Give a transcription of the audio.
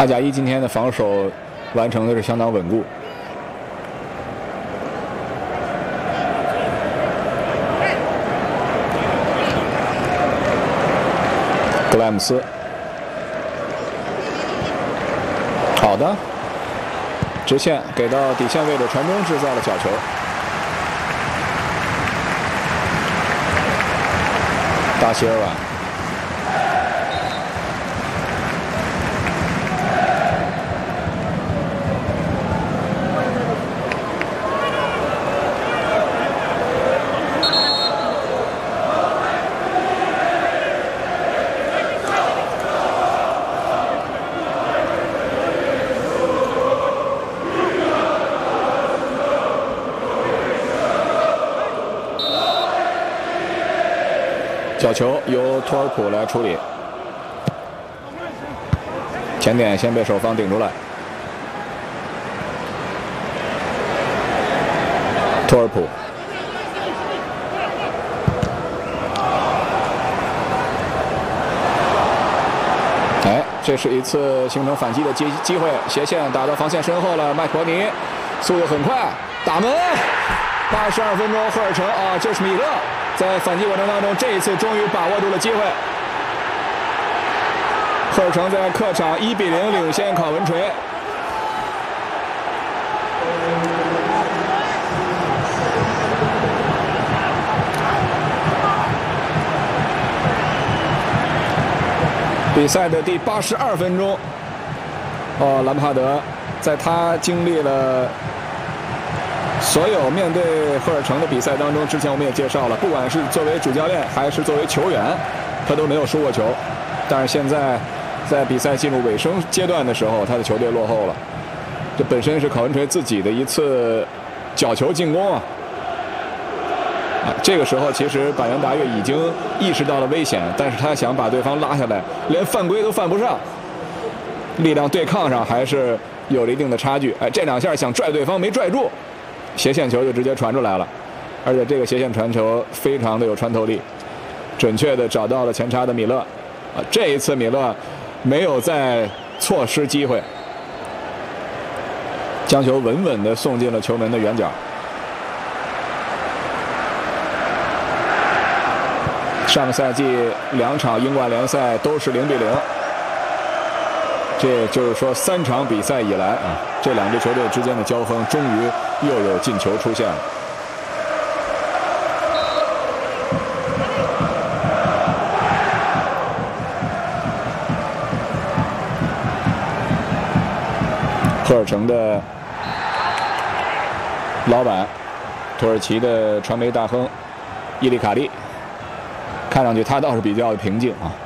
2+1今天的防守完成的是相当稳固。格莱姆斯，好的，直线给到底线位置传中，制造了角球。达席尔瓦。 角球由托尔普来处理，前点先被守方顶出来。托尔普，哎，这是一次形成反击的机会，斜线打到防线身后了，麦克伯尼速度很快，打门，82分钟，赫尔城啊，这是米勒。 在反击过程当中，这一次终于把握住了机会。赫尔城在客场1比0领先考文垂。比赛的第82分钟，兰帕德在他经历了。 所有面对赫尔城的比赛当中，之前我们也介绍了，不管是作为主教练还是作为球员，他都没有输过球。但是现在，在比赛进入尾声阶段的时候，他的球队落后了。这本身是考文垂自己的一次角球进攻啊！这个时候其实板垣达岳已经意识到了危险，但是他想把对方拉下来，连犯规都犯不上，力量对抗上还是有了一定的差距。哎，这2下想拽对方没拽住。 斜线球就直接传出来了，而且这个斜线传球非常的有穿透力，准确的找到了前插的米勒，啊，这一次米勒没有再错失机会，将球稳稳的送进了球门的远角。上个赛季2场英冠联赛都是0比0，这就是说3场比赛以来啊，这2支球队之间的交锋终于。 又有进球出现了。赫尔城的老板，土耳其的传媒大亨伊利卡利，看上去他倒是比较平静啊。